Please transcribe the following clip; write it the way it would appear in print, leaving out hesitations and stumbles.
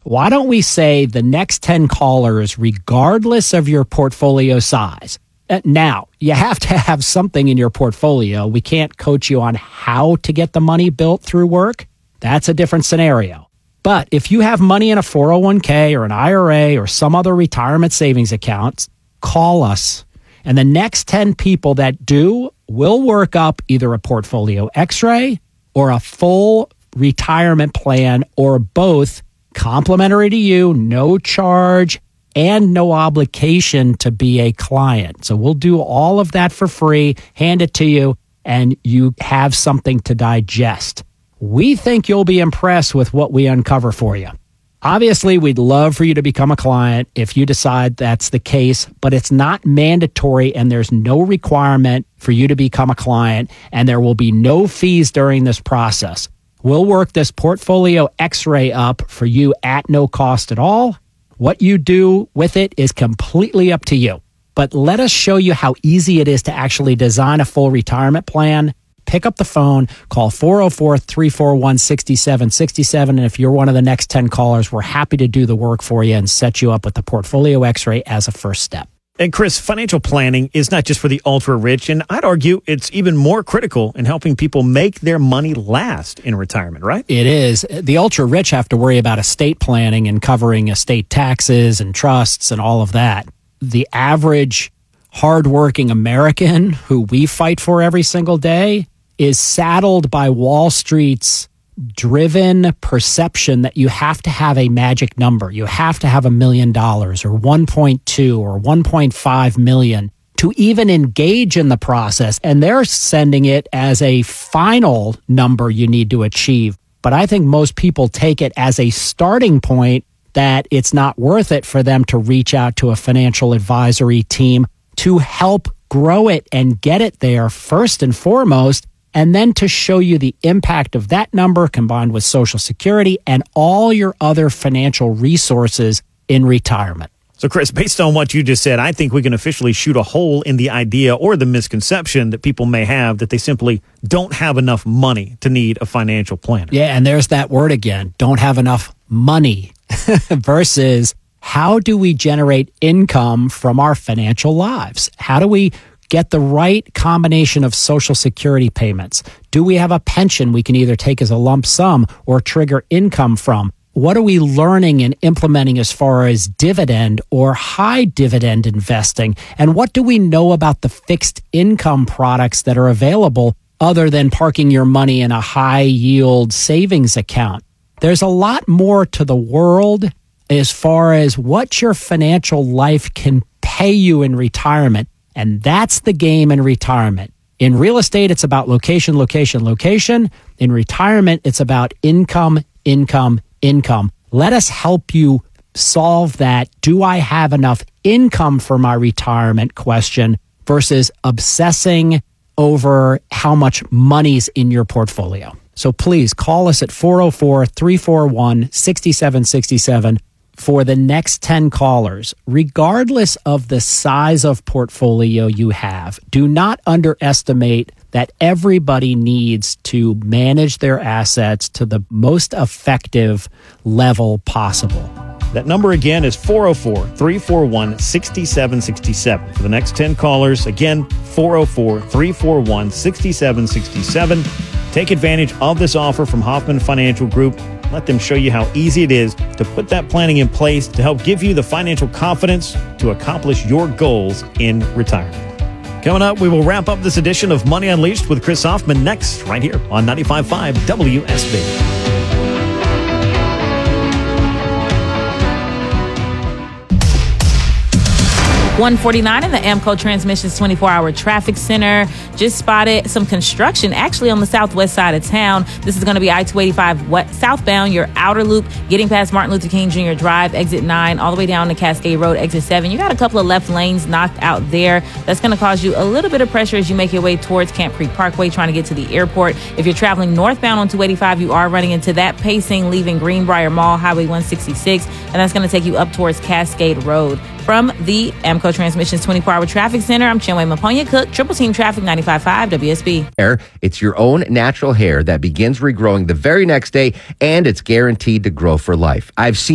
Why don't we say the next 10 callers, regardless of your portfolio size? Now, you have to have something in your portfolio. We can't coach you on how to get the money built through work. That's a different scenario. But if you have money in a 401k or an IRA or some other retirement savings account, call us. And the next 10 people that do will work up either a portfolio x-ray or a full retirement plan or both, complimentary to you, no charge, and no obligation to be a client. So we'll do all of that for free, hand it to you, and you have something to digest. We think you'll be impressed with what we uncover for you. Obviously, we'd love for you to become a client if you decide that's the case, but it's not mandatory and there's no requirement for you to become a client, and there will be no fees during this process. We'll work this portfolio x-ray up for you at no cost at all. What you do with it is completely up to you. But let us show you how easy it is to actually design a full retirement plan. Pick up the phone, call 404-341-6767. And if you're one of the next 10 callers, we're happy to do the work for you and set you up with the portfolio x-ray as a first step. And Chris, financial planning is not just for the ultra rich, and I'd argue it's even more critical in helping people make their money last in retirement, right? It is. The ultra rich have to worry about estate planning and covering estate taxes and trusts and all of that. The average hardworking American who we fight for every single day is saddled by Wall Street's driven perception that you have to have a magic number. You have to have $1 million or 1.2 or 1.5 million to even engage in the process. And they're sending it as a final number you need to achieve. But I think most people take it as a starting point that it's not worth it for them to reach out to a financial advisory team to help grow it and get it there first and foremost, and then to show you the impact of that number combined with Social Security and all your other financial resources in retirement. So, Chris, based on what you just said, I think we can officially shoot a hole in the idea or the misconception that people may have that they simply don't have enough money to need a financial planner. Yeah, and there's that word again, don't have enough money versus how do we generate income from our financial lives? How do we get the right combination of Social Security payments? Do we have a pension we can either take as a lump sum or trigger income from? What are we learning and implementing as far as dividend or high dividend investing? And what do we know about the fixed income products that are available other than parking your money in a high yield savings account? There's a lot more to the world as far as what your financial life can pay you in retirement. And that's the game in retirement. In real estate, it's about location, location, location. In retirement, it's about income, income, income. Let us help you solve that. Do I have enough income for my retirement question versus obsessing over how much money's in your portfolio? So please call us at 404-341-6767. For the next 10 callers, regardless of the size of portfolio you have. Do not underestimate that everybody needs to manage their assets to the most effective level possible. That number again is 404-341-6767. For the next 10 callers, again, 404-341-6767. Take advantage of this offer from Hoffman Financial Group. Let them show you how easy it is to put that planning in place to help give you the financial confidence to accomplish your goals in retirement. Coming up, we will wrap up this edition of Money Unleashed with Chris Hoffman next, right here on 95.5 WSB. 149 in the Amco Transmissions 24-hour traffic center. Just spotted some construction actually on the southwest side of town. This is going to be I-285 southbound, your outer loop, getting past Martin Luther King Jr. Drive, exit 9, all the way down to Cascade Road, exit 7. You got a couple of left lanes knocked out there. That's going to cause you a little bit of pressure as you make your way towards Camp Creek Parkway, trying to get to the airport. If you're traveling northbound on 285, you are running into that pacing, leaving Greenbrier Mall, Highway 166, and that's going to take you up towards Cascade Road. From the Amco Transmissions 24-hour traffic center, I'm Chinwe Maponya-Cook, Triple Team Traffic 95.5 WSB. It's your own natural hair that begins regrowing the very next day, and it's guaranteed to grow for life. I've seen